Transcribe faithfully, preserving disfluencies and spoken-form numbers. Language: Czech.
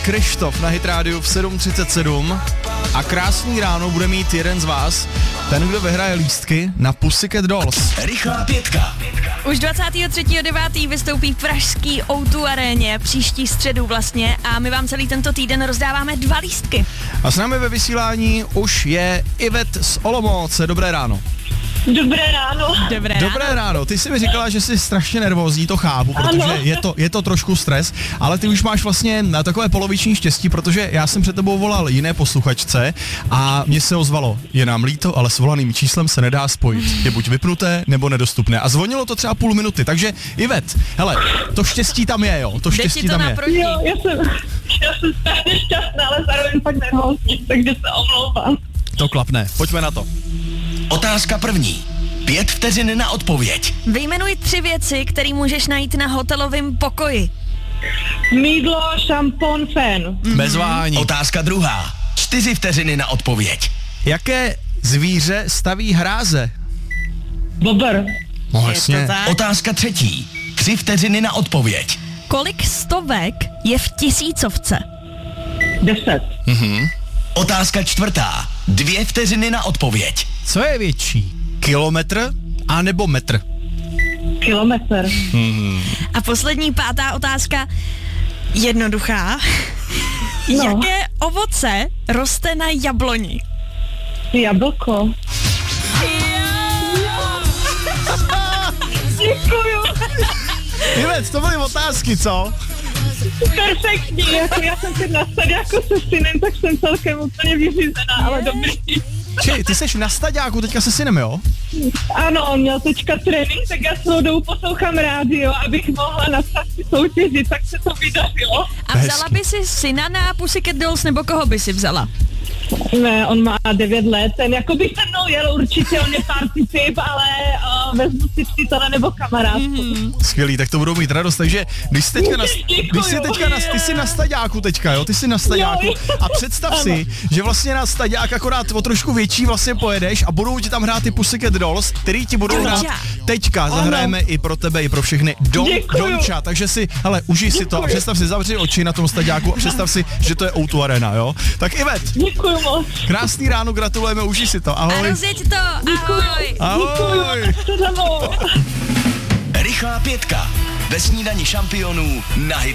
Krištof na Hit Radio v sedm třicet sedm a krásný ráno bude mít jeden z vás, ten, kdo vyhraje lístky na Pussycat Dolls. Rychlá pětka. Už dvacátého třetího devátého vystoupí v pražský ó dva aréně, příští středu vlastně, a my vám celý tento týden rozdáváme dva lístky. A s námi ve vysílání už je Ivet z Olomouce. Dobré ráno. Dobré ráno. Dobré Dobré ráno. ráno, ty jsi mi říkala, že jsi strašně nervózní, to chápu, protože Ano. je to, je to trošku stres, ale ty už máš vlastně na takové poloviční štěstí, protože já jsem před tebou volal jiné posluchačce a mně se ozvalo, je nám líto, ale s volaným číslem se nedá spojit. Je buď vypnuté, nebo nedostupné. A zvonilo to třeba půl minuty, takže Ivet, hele, to štěstí tam je, jo, to Jde štěstí ti to tam je. naproti. Jo, já jsem, já jsem strašně šťastná, ale zároveň pak nervózní, takže se omlouvám. To klapne, pojďme na to. Otázka první. Pět vteřin na odpověď. Vyjmenuj tři věci, které můžeš najít na hotelovém pokoji. Mýdlo, šampon, fén. Bez váhání. Otázka druhá. Čtyři vteřiny na odpověď. Jaké zvíře staví hráze? Bobr. No Je jasně. to tak? Otázka třetí. Tři vteřiny na odpověď. Kolik stovek je v tisícovce? Deset. Otázka čtvrtá. Dvě vteřiny na odpověď. Co je větší? Kilometr a nebo metr? Kilometr. A poslední pátá otázka, jednoduchá. No. Jaké ovoce roste na jabloni? Jablko. Děkuju. Ivet, to byly otázky, co? Perfektní. Jako já jsem si nasadila jako se synem, tak jsem celkem úplně vyřízená, ale dobrý. Či, ty seš na staďáku teďka se synem, jo? Ano, on měl teďka trénink, tak já celou dobu poslouchám rádio, abych mohla napsat si soutěži, tak se to vydařilo. A vzala by si syna na Pussycat Dolls, nebo koho by si vzala? Ne, on má devět let, ten jako by se mnou jel určitě, on je party typ, ale uh, vezmu si přítele nebo kamarádku. Mm. Skvělý, tak to budou mít radost, takže když jsi teďka na, když jsi teďka na, ty jsi na staďáku teďka, jo, ty jsi na staďáku Jo, jo. a představ si, že vlastně na staďák akorát o trošku větší vlastně pojedeš a budou ti tam hrát ty Pussycat Dolls, který ti budou hrát Donča. teďka, zahrajeme i pro tebe, i pro všechny Don, Děkuju. Donča, takže si, hele, užij si to a Děkuju. představ si, zavři oči na tom staďáku a představ si, že to je ó dva Arena, jo. Tak Ivet, Děkuju moc. krásný ráno, gratulujeme, užij si to, A ahoj. rozjeď to, ahoj. Ahoj. Děkuju. Rychlá pětka. Ve snídani šampionů na Hit